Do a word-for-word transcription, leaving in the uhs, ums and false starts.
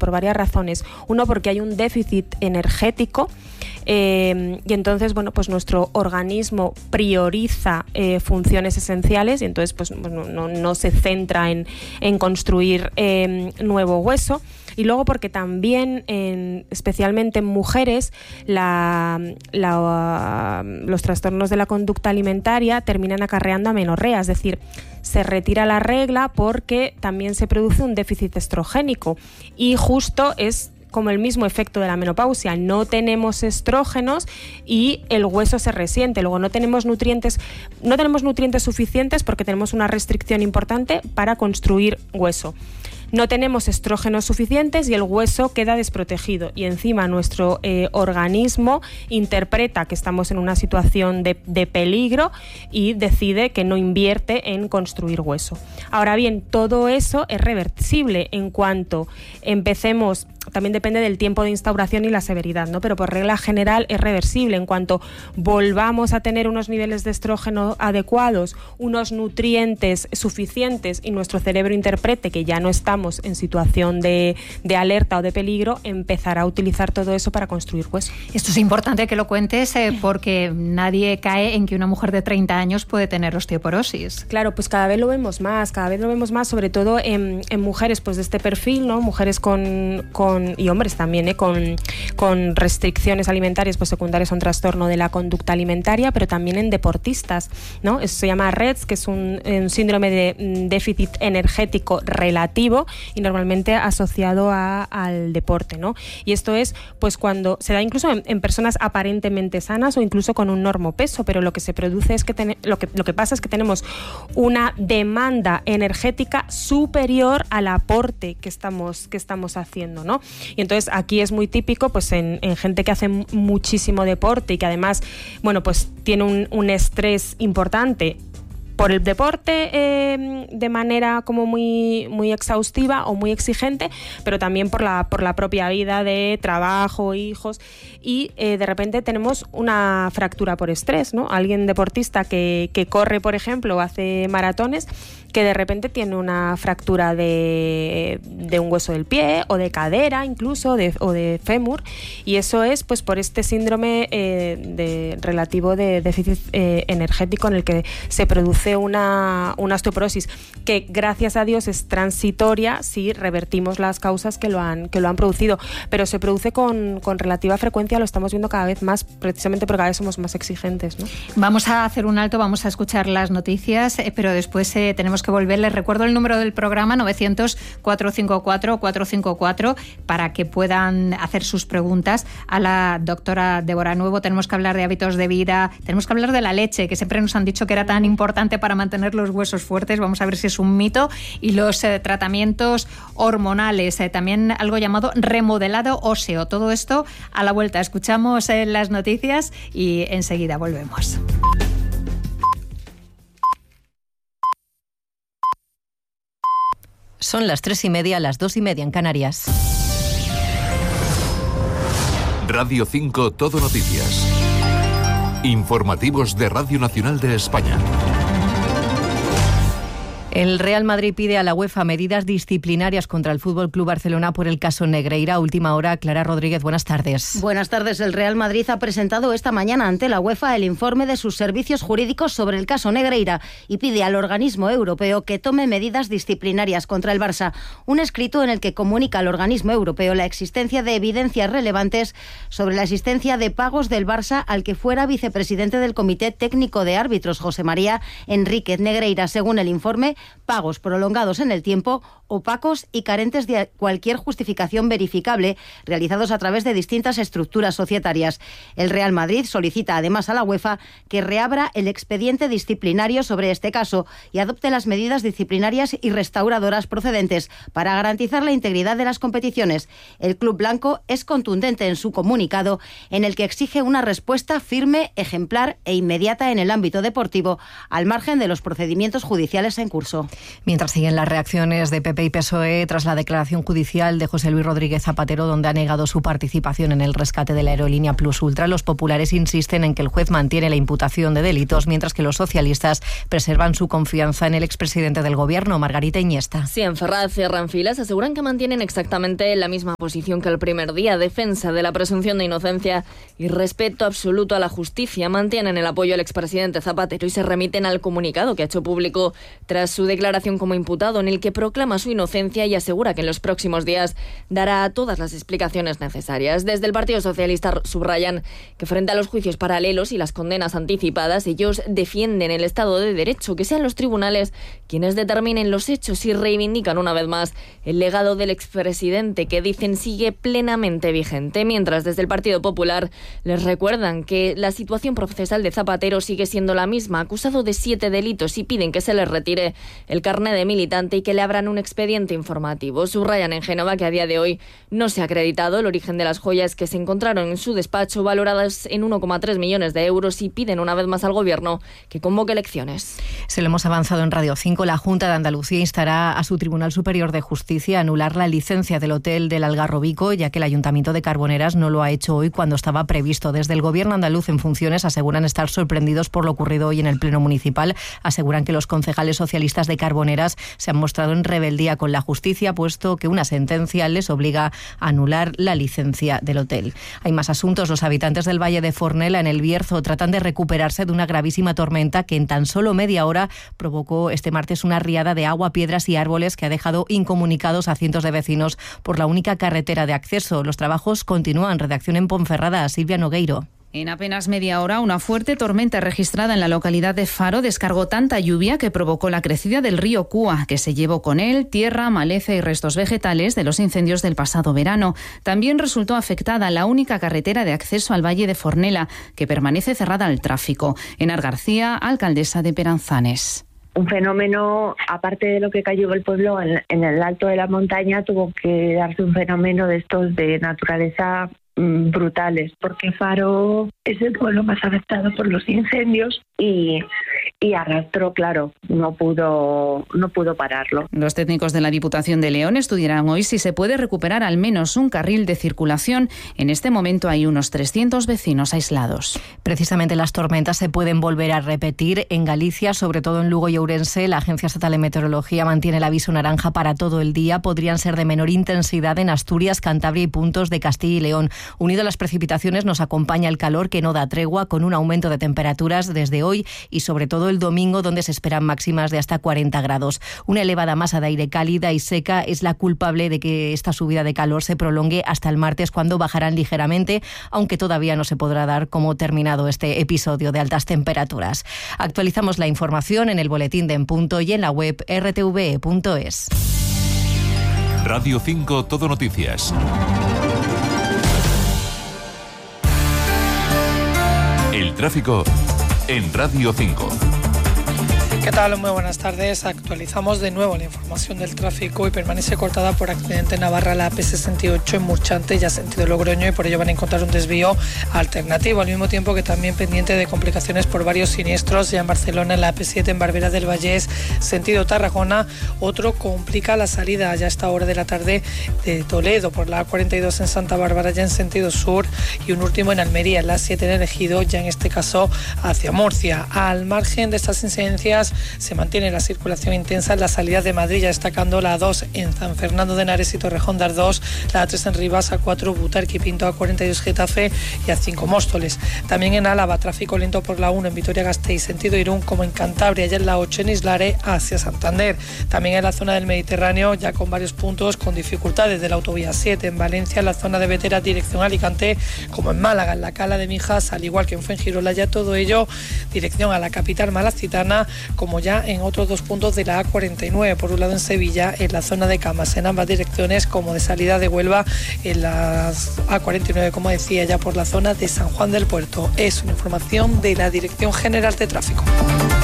por varias razones. Uno, porque hay un déficit energético eh, y entonces, bueno, pues nuestro organismo prioriza eh, funciones esenciales y entonces pues no, no, no se centra en, en construir eh, nuevo hueso. Y luego porque también, en, especialmente en mujeres, la, la, los trastornos de la conducta alimentaria terminan acarreando amenorrea, es decir, se retira la regla porque también se produce un déficit estrogénico y justo es como el mismo efecto de la menopausia, no tenemos estrógenos y el hueso se resiente, luego no tenemos nutrientes, no tenemos nutrientes suficientes porque tenemos una restricción importante para construir hueso. No tenemos estrógenos suficientes y el hueso queda desprotegido y encima nuestro eh, organismo interpreta que estamos en una situación de, de peligro y decide que no invierte en construir hueso. Ahora bien, todo eso es reversible en cuanto empecemos, también depende del tiempo de instauración y la severidad, ¿no? Pero por regla general es reversible en cuanto volvamos a tener unos niveles de estrógeno adecuados, unos nutrientes suficientes y nuestro cerebro interprete que ya no estamos en situación de, de alerta o de peligro, empezará a utilizar todo eso para construir hueso. Esto es importante que lo cuentes eh, porque nadie cae en que una mujer de treinta años puede tener osteoporosis. Claro, pues cada vez lo vemos más, cada vez lo vemos más, sobre todo en, en mujeres pues de este perfil, ¿no? Mujeres con, con y hombres también, ¿eh? con, con restricciones alimentarias pues secundarias a un trastorno de la conducta alimentaria, pero también en deportistas, ¿no? Eso se llama R E D S, que es un, un síndrome de déficit energético relativo y normalmente asociado a, al deporte, ¿no? Y esto es pues cuando se da incluso en, en personas aparentemente sanas o incluso con un normopeso, pero lo que se produce es que ten, lo que lo que pasa es que tenemos una demanda energética superior al aporte que estamos que estamos haciendo, ¿no? Y entonces aquí es muy típico pues en, en gente que hace muchísimo deporte y que además, bueno, pues tiene un, un estrés importante por el deporte eh, de manera como muy, muy exhaustiva o muy exigente, pero también por la, por la propia vida de trabajo, hijos, y eh, de repente tenemos una fractura por estrés, ¿no? Alguien deportista que, que corre, por ejemplo, o hace maratones, que de repente tiene una fractura de, de un hueso del pie o de cadera incluso de, o de fémur, y eso es pues por este síndrome eh, de, relativo de déficit eh, energético en el que se produce una, una osteoporosis que gracias a Dios es transitoria si revertimos las causas que lo han, que lo han producido, pero se produce con, con relativa frecuencia, lo estamos viendo cada vez más precisamente porque cada vez somos más exigentes, ¿no? Vamos a hacer un alto, vamos a escuchar las noticias, eh, pero después eh, tenemos que volver. Les recuerdo el número del programa novecientos, cuatrocientos cincuenta y cuatro, cuatrocientos cincuenta y cuatro para que puedan hacer sus preguntas a la doctora Débora Nuevo. Tenemos que hablar de hábitos de vida, tenemos que hablar de la leche, que siempre nos han dicho que era tan importante para mantener los huesos fuertes. Vamos a ver si es un mito. Y los eh, tratamientos hormonales, eh, también algo llamado remodelado óseo. Todo esto a la vuelta. Escuchamos eh, las noticias y enseguida volvemos. Son las tres y media, las dos y media en Canarias. Radio cinco Todo Noticias. Informativos de Radio Nacional de España. El Real Madrid pide a la UEFA medidas disciplinarias contra el F C Barcelona por el caso Negreira. Última hora, Clara Rodríguez, buenas tardes. Buenas tardes. El Real Madrid ha presentado esta mañana ante la UEFA el informe de sus servicios jurídicos sobre el caso Negreira y pide al organismo europeo que tome medidas disciplinarias contra el Barça. Un escrito en el que comunica al organismo europeo la existencia de evidencias relevantes sobre la existencia de pagos del Barça al que fuera vicepresidente del Comité Técnico de Árbitros, José María Enríquez Negreira. Según el informe, pagos prolongados en el tiempo, opacos y carentes de cualquier justificación verificable, realizados a través de distintas estructuras societarias. El Real Madrid solicita además a la UEFA que reabra el expediente disciplinario sobre este caso y adopte las medidas disciplinarias y restauradoras procedentes para garantizar la integridad de las competiciones. El club blanco es contundente en su comunicado, en el que exige una respuesta firme, ejemplar e inmediata en el ámbito deportivo, al margen de los procedimientos judiciales en curso. Mientras siguen las reacciones de Pep P y P S O E tras la declaración judicial de José Luis Rodríguez Zapatero, donde ha negado su participación en el rescate de la aerolínea Plus Ultra. Los populares insisten en que el juez mantiene la imputación de delitos, mientras que los socialistas preservan su confianza en el expresidente del Gobierno, Margarita Iniesta. Sí, en Ferraz cierran filas, aseguran que mantienen exactamente la misma posición que el primer día, defensa de la presunción de inocencia y respeto absoluto a la justicia. Mantienen el apoyo al expresidente Zapatero y se remiten al comunicado que ha hecho público tras su declaración como imputado, en el que proclama su inocencia y asegura que en los próximos días dará todas las explicaciones necesarias. Desde el Partido Socialista subrayan que frente a los juicios paralelos y las condenas anticipadas, ellos defienden el Estado de Derecho, que sean los tribunales quienes determinen los hechos, y reivindican una vez más el legado del expresidente, que dicen sigue plenamente vigente. Mientras desde el Partido Popular les recuerdan que la situación procesal de Zapatero sigue siendo la misma, acusado de siete delitos, y piden que se le retire el carné de militante y que le abran un expediente informativo. Subrayan en Génova que a día de hoy no se ha acreditado el origen de las joyas que se encontraron en su despacho, valoradas en uno coma tres millones de euros, y piden una vez más al Gobierno que convoque elecciones. Se lo hemos avanzado en Radio cinco. La Junta de Andalucía instará a su Tribunal Superior de Justicia a anular la licencia del hotel del Algarrobico, ya que el Ayuntamiento de Carboneras no lo ha hecho hoy cuando estaba previsto. Desde el Gobierno andaluz en funciones aseguran estar sorprendidos por lo ocurrido hoy en el Pleno Municipal. Aseguran que los concejales socialistas de Carboneras se han mostrado en rebeldía con la justicia, puesto que una sentencia les obliga a anular la licencia del hotel. Hay más asuntos. Los habitantes del Valle de Fornela, en el Bierzo, tratan de recuperarse de una gravísima tormenta que en tan solo media hora provocó este martes una riada de agua, piedras y árboles que ha dejado incomunicados a cientos de vecinos por la única carretera de acceso. Los trabajos continúan. Redacción en Ponferrada, Silvia Nogueiro. En apenas media hora, una fuerte tormenta registrada en la localidad de Faro descargó tanta lluvia que provocó la crecida del río Cúa, que se llevó con él tierra, maleza y restos vegetales de los incendios del pasado verano. También resultó afectada la única carretera de acceso al Valle de Fornela, que permanece cerrada al tráfico. Enar García, alcaldesa de Peranzanes. Un fenómeno, aparte de lo que cayó el pueblo, en, en el alto de la montaña tuvo que darse un fenómeno de estos de naturaleza mmm, brutales, porque Faro es el pueblo más afectado por los incendios y, y arrastró, claro, no pudo, no pudo pararlo. Los técnicos de la Diputación de León estudiarán hoy si se puede recuperar al menos un carril de circulación. En este momento hay unos trescientos vecinos aislados. Precisamente las tormentas se pueden volver a repetir en Galicia, sobre todo en Lugo y Ourense. La Agencia Estatal de Meteorología mantiene el aviso naranja para todo el día. Podrían ser de menor intensidad en Asturias, Cantabria y puntos de Castilla y León. Unido a las precipitaciones nos acompaña el calor, que no da tregua, con un aumento de temperaturas desde hoy y sobre todo el domingo, donde se esperan máximas de hasta cuarenta grados. Una elevada masa de aire cálida y seca es la culpable de que esta subida de calor se prolongue hasta el martes, cuando bajarán ligeramente, aunque todavía no se podrá dar como terminado este episodio de altas temperaturas. Actualizamos la información en el boletín de En Punto y en la web erre te ve e punto es. Radio cinco Todo Noticias. El tráfico en Radio cinco. ¿Qué tal? Muy buenas tardes. Actualizamos de nuevo la información del tráfico y permanece cortada por accidente en Navarra la A P sesenta y ocho en Murchante, ya sentido Logroño, y por ello van a encontrar un desvío alternativo, al mismo tiempo que también pendiente de complicaciones por varios siniestros ya en Barcelona, en la A P siete en Barbera del Vallés, sentido Tarragona. Otro complica la salida ya a esta hora de la tarde de Toledo por la A cuarenta y dos en Santa Bárbara, ya en sentido sur, y un último en Almería, en la A siete en el Ejido, ya en este caso hacia Murcia. Al margen de estas incidencias, se mantiene la circulación intensa en la salida de Madrid, ya destacando la A dos en San Fernando de Henares y Torrejón de Ardoz, la A tres en Rivas, A cuatro Butarque y Pinto, A cuarenta y dos Getafe y A cinco Móstoles. También en Álava, tráfico lento por la uno en Vitoria-Gasteiz, sentido Irún, como en Cantabria, ya en la ocho en Islare hacia Santander. También en la zona del Mediterráneo, ya con varios puntos con dificultades de la autovía siete en Valencia, en la zona de Vetera, dirección Alicante, como en Málaga, en la Cala de Mijas, al igual que en Fuengirola, ya todo ello dirección a la capital malacitana, como ya en otros dos puntos de la A cuarenta y nueve, por un lado en Sevilla, en la zona de Camas, en ambas direcciones, como de salida de Huelva, en la A cuarenta y nueve, como decía, ya por la zona de San Juan del Puerto. Es una información de la Dirección General de Tráfico.